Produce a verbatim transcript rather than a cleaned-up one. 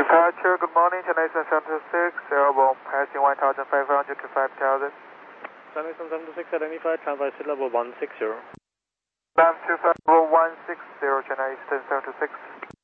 Departure, good morning, Chennai Eastern seven two six, airborne passing one thousand five hundred to five thousand. Chennai Eastern seven two six, identify, transfer seat level one six zero. Climb two five zero one six zero, Chennai Eastern seven two six.